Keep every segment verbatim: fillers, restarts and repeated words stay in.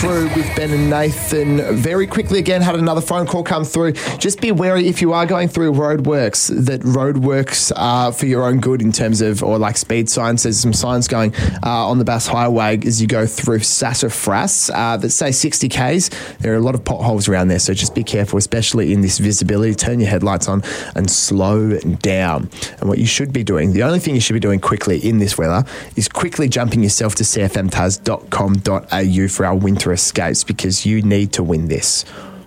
through with Ben and Nathan. Very quickly again, had another phone call come through. Just be wary if you are going through roadworks, that roadworks are for your own good in terms of, or like speed signs. There's some signs going uh, on the Bass Highway as you go through Sassafras uh, that say sixty kays. There are a lot of potholes around there, so just be careful, especially in this visibility. Turn your headlights on and slow down. And what you should be doing, the only thing you should be doing quickly in this weather is quickly jumping yourself to c f m taz dot com dot a u for our winter escapes, because you need to win this.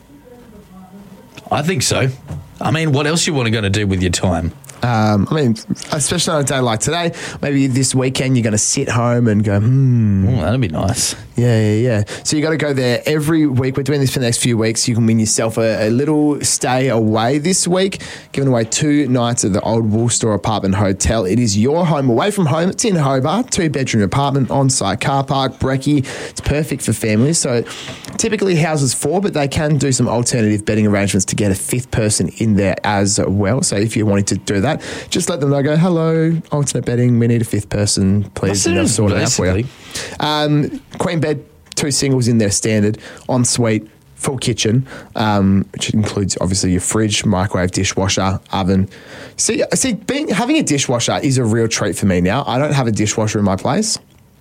I think so. I mean, what else you want to go to do with your time? Um, I mean, especially on a day like today, maybe this weekend you're going to sit home and go, hmm. Oh, that'd be nice. Yeah, yeah, yeah. So you got to go there every week. We're doing this for the next few weeks. You can win yourself a, a little stay away this week, giving away two nights at the Old Wool Store Apartment Hotel. It is your home away from home. It's in Hobart, two-bedroom apartment, on-site car park, brekkie. It's perfect for families. So typically houses four, but they can do some alternative bedding arrangements to get a fifth person in there as well. So if you wanted to do that, just let them know, go, hello, alternate bedding, we need a fifth person, please, and they'll sort it out for you. Um, queen bed, two singles in there standard, ensuite, full kitchen, um, which includes obviously your fridge, microwave, dishwasher, oven. See, see, being having a dishwasher is a real treat for me now. I don't have a dishwasher in my place.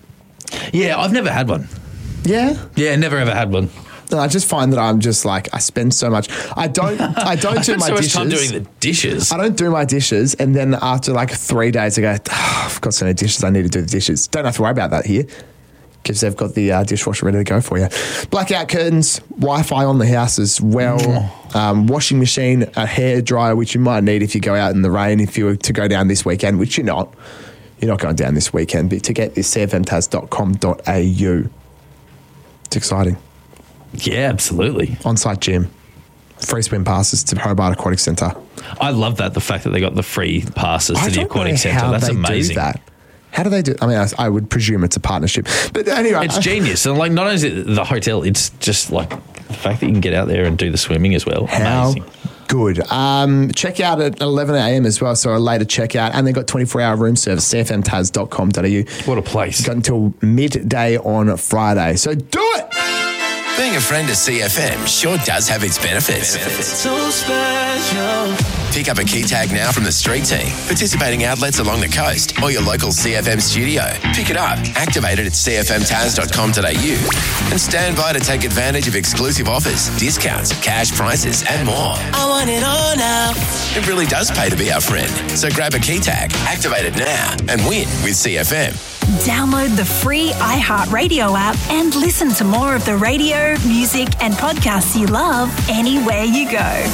Yeah, I've never had one. Yeah? Yeah, never ever had one. And I just find that I'm just like, I spend so much. I don't I don't I do my so dishes. Much time doing the dishes. I don't do my dishes, and then after like three days I go, oh, I've got so many dishes, I need to do the dishes. Don't have to worry about that here, because they've got the uh, dishwasher ready to go for you. Blackout curtains, Wi-Fi on the house as well, mm. um, washing machine, a hair dryer, which you might need if you go out in the rain, if you were to go down this weekend, which you're not. You're not going down this weekend, but to get this, c f m taz dot com dot a u. It's exciting. Yeah, absolutely. On-site gym. Free swim passes to Hobart Aquatic Centre. I love that, the fact that they got the free passes I to the Aquatic Centre. That's they amazing. Do that. How do they do? I mean, I, I would presume it's a partnership, but anyway, it's genius. And like, not only is it the hotel, it's just like the fact that you can get out there and do the swimming as well. How amazing. Good. Um, check out at eleven a m as well, so a later checkout, and they've got twenty-four hour room service. c f m taz dot com dot a u. What a place! Got until midday on Friday, so do it. Being a friend of C F M sure does have its benefits. benefits. So special. Pick up a key tag now from the street team, participating outlets along the coast, or your local C F M studio. Pick it up, activate it at c f m taz dot com dot a u, and stand by to take advantage of exclusive offers, discounts, cash prices, and more. I want it all now. It really does pay to be our friend. So grab a key tag, activate it now, and win with C F M. Download the free iHeartRadio app and listen to more of the radio, music, and podcasts you love anywhere you go.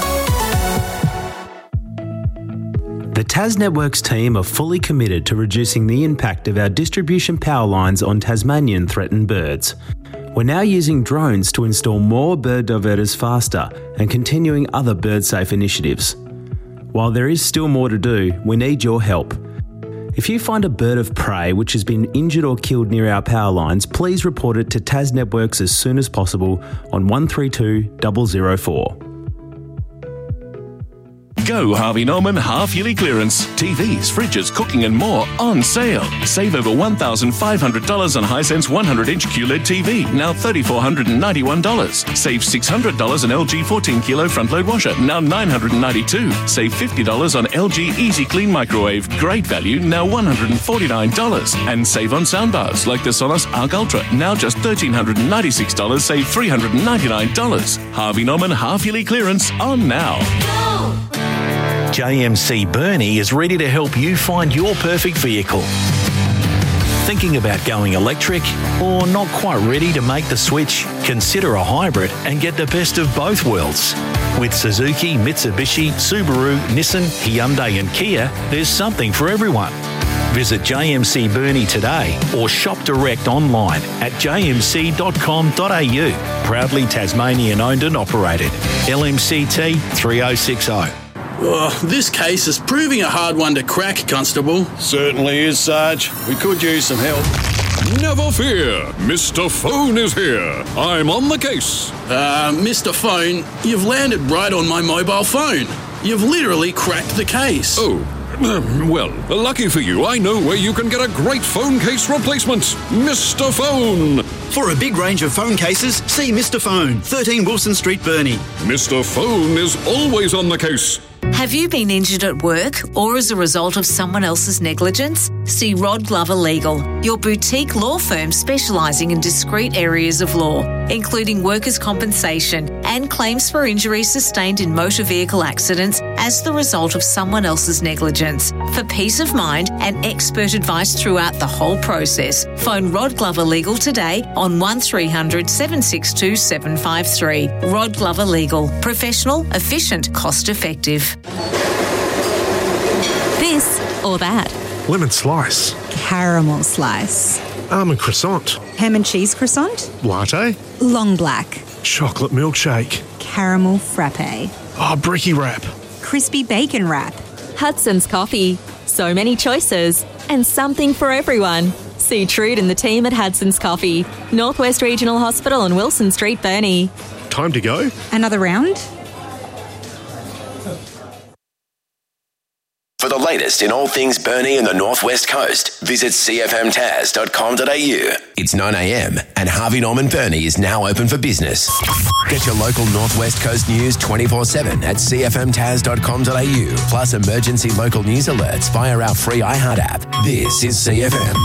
The Tas Networks team are fully committed to reducing the impact of our distribution power lines on Tasmanian threatened birds. We're now using drones to install more bird diverters faster and continuing other bird-safe initiatives. While there is still more to do, we need your help. If you find a bird of prey which has been injured or killed near our power lines, please report it to Tas Networks as soon as possible on one three two zero zero four. Go Harvey Norman half-yearly clearance. T Vs, fridges, cooking and more on sale. Save over one thousand five hundred dollars on Hisense one hundred inch Q L E D T V, now three thousand four hundred ninety-one dollars. Save six hundred dollars on L G fourteen kilo front-load washer, now nine hundred ninety-two dollars. Save fifty dollars on L G Easy Clean microwave, great value, now one hundred forty-nine dollars. And save on soundbars like the Sonos Arc Ultra, now just one thousand three hundred ninety-six dollars, save three hundred ninety-nine dollars. Harvey Norman half-yearly clearance on now. J M C Burnie is ready to help you find your perfect vehicle. Thinking about going electric or not quite ready to make the switch? Consider a hybrid and get the best of both worlds. With Suzuki, Mitsubishi, Subaru, Nissan, Hyundai and Kia, there's something for everyone. Visit J M C Burnie today or shop direct online at j m c dot com dot a u. Proudly Tasmanian owned and operated. L M C T three oh six oh. Oh, this case is proving a hard one to crack, Constable. Certainly is, Sarge. We could use some help. Never fear. Mister Phone is here. I'm on the case. Uh, Mister Phone, you've landed right on my mobile phone. You've literally cracked the case. Oh. Well, lucky for you, I know where you can get a great phone case replacement. Mister Phone. For a big range of phone cases, see Mister Phone, thirteen Wilson Street, Burnie. Mister Phone is always on the case. Have you been injured at work or as a result of someone else's negligence? See Rod Glover Legal, your boutique law firm specialising in discrete areas of law, including workers' compensation and claims for injuries sustained in motor vehicle accidents as the result of someone else's negligence. For peace of mind and expert advice throughout the whole process, phone Rod Glover Legal today on one three hundred, seven six two, seven five three. Rod Glover Legal. Professional, efficient, cost effective. This or that. Lemon slice. Caramel slice. Almond croissant. Ham and cheese croissant. Latte. Long black. Chocolate milkshake. Caramel frappe. Oh, brekkie wrap. Crispy bacon wrap. Hudson's Coffee. So many choices and something for everyone. See Trude and the team at Hudson's Coffee, Northwest Regional Hospital on Wilson Street, Burnie. Time to go. Another round? For the latest in all things Burnie and the Northwest Coast, visit c f m taz dot com dot a u. It's nine a m and Harvey Norman Burnie is now open for business. Get your local Northwest Coast news twenty-four seven at c f m taz dot com dot a u, plus emergency local news alerts via our free iHeart app. This is C F M.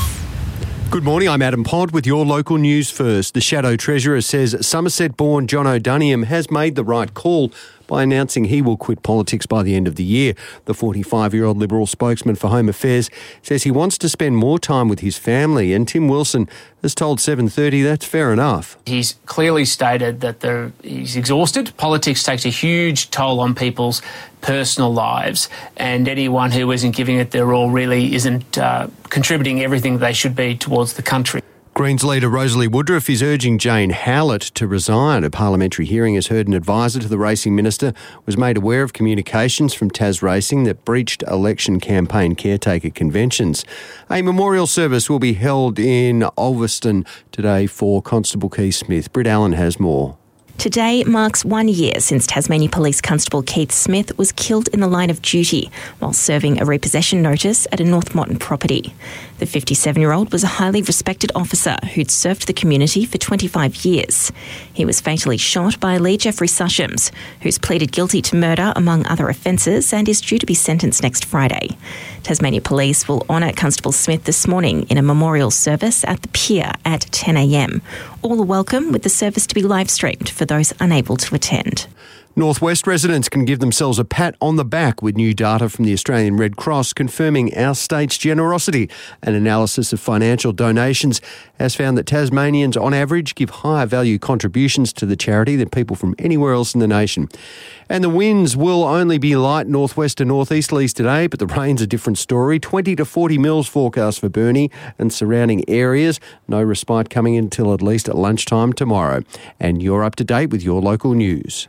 Good morning, I'm Adam Pond with your local news first. The Shadow Treasurer says Somerset-born John O'Duniam has made the right call by announcing he will quit politics by the end of the year. The forty-five-year-old Liberal spokesman for Home Affairs says he wants to spend more time with his family, and Tim Wilson has told seven thirty that's fair enough. He's clearly stated that the, he's exhausted. Politics takes a huge toll on people's personal lives, and anyone who isn't giving it their all really isn't uh, contributing everything they should be towards the country. Greens leader Rosalie Woodruff is urging Jane Howlett to resign. A parliamentary hearing has heard an advisor to the racing minister was made aware of communications from Tas Racing that breached election campaign caretaker conventions. A memorial service will be held in Ulverston today for Constable Keith Smith. Britt Allen has more. Today marks one year since Tasmania Police Constable Keith Smith was killed in the line of duty while serving a repossession notice at a North Moreton property. The fifty-seven-year-old was a highly respected officer who'd served the community for twenty-five years. He was fatally shot by Lee Jeffrey Sushams, who's pleaded guilty to murder among other offences and is due to be sentenced next Friday. Tasmania Police will honour Constable Smith this morning in a memorial service at the pier at ten a m. All are welcome, with the service to be live-streamed for those unable to attend. Northwest residents can give themselves a pat on the back with new data from the Australian Red Cross confirming our state's generosity. An analysis of financial donations has found that Tasmanians on average give higher value contributions to the charity than people from anywhere else in the nation. And the winds will only be light northwest to northeasterlies today, but the rain's a different story. twenty to forty mils forecast for Burnie and surrounding areas. No respite coming until at least at lunchtime tomorrow. And you're up to date with your local news.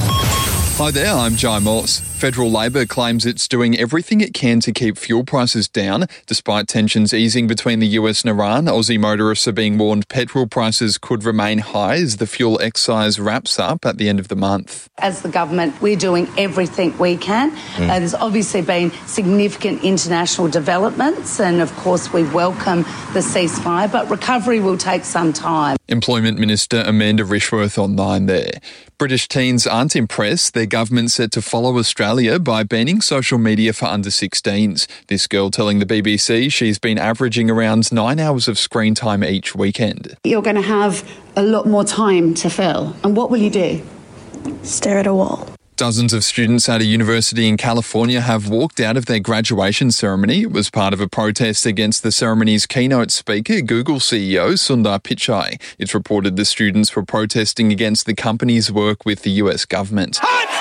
Hi there, I'm Jai Morse. Federal Labor claims it's doing everything it can to keep fuel prices down. Despite tensions easing between the U S and Iran, Aussie motorists are being warned petrol prices could remain high as the fuel excise wraps up at the end of the month. As the government, we're doing everything we can. Mm. Uh, there's obviously been significant international developments, and of course we welcome the ceasefire, but recovery will take some time. Employment Minister Amanda Rishworth online there. British teens aren't impressed. Their government set to follow Australia by banning social media for under sixteens. This girl telling the B B C she's been averaging around nine hours of screen time each weekend. You're going to have a lot more time to fill. And what will you do? Stare at a wall. Dozens of students at a university in California have walked out of their graduation ceremony. It was part of a protest against the ceremony's keynote speaker, Google C E O Sundar Pichai. It's reported the students were protesting against the company's work with the U S government.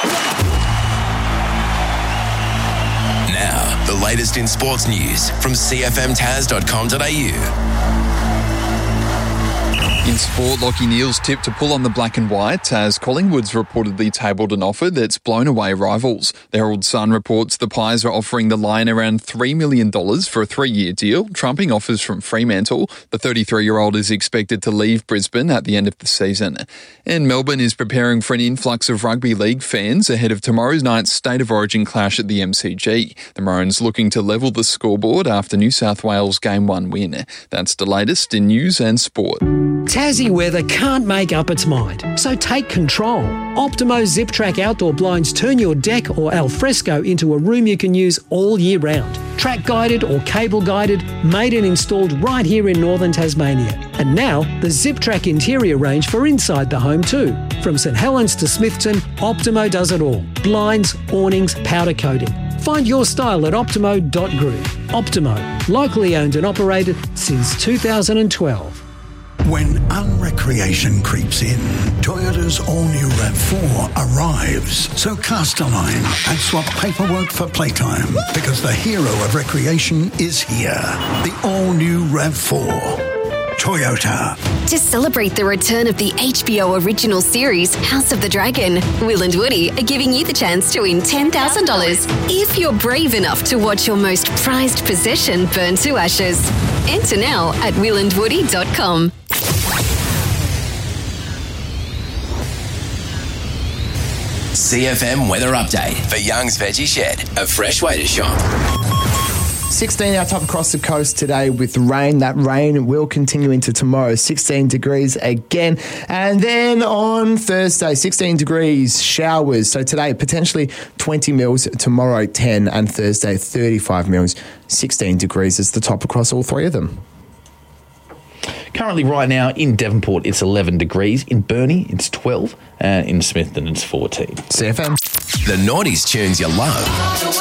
Now, the latest in sports news from c f m taz dot com dot a u. In sport, Lachie Neale's tipped to pull on the black and white as Collingwood's reportedly tabled an offer that's blown away rivals. The Herald Sun reports the Pies are offering the Lion around three million dollars for a three-year deal, trumping offers from Fremantle. The thirty-three-year-old is expected to leave Brisbane at the end of the season. And Melbourne is preparing for an influx of rugby league fans ahead of tomorrow's night's State of Origin clash at the M C G. The Maroons looking to level the scoreboard after New South Wales' Game one win. That's the latest in news and sport. Tassie weather can't make up its mind, so take control. Optimo Zip Track outdoor blinds turn your deck or alfresco into a room you can use all year round. Track guided or cable guided, made and installed right here in northern Tasmania. And now, the Zip Track interior range for inside the home too. From St Helens to Smithton, Optimo does it all. Blinds, awnings, powder coating. Find your style at optimo dot group. Optimo, locally owned and operated since two thousand twelve. When unrecreation creeps in, Toyota's all-new RAV four arrives. So cast a line and swap paperwork for playtime, because the hero of recreation is here. The all-new RAV four. Toyota. To celebrate the return of the H B O original series, House of the Dragon, Will and Woody are giving you the chance to win ten thousand dollars if you're brave enough to watch your most prized possession burn to ashes. Enter now at will and woody dot com. C F M weather update for Young's Veggie Shed, a fresh way to shop. sixteen out top across the coast today with rain. That rain will continue into tomorrow. sixteen degrees again. And then on Thursday, sixteen degrees, showers. So today, potentially twenty mils. Tomorrow, ten. And Thursday, thirty-five mils. sixteen degrees is the top across all three of them. Currently, right now, in Devonport, it's eleven degrees. In Burnie, it's twelve. And in Smithton, it's fourteen. C F M. The noughties tunes you love.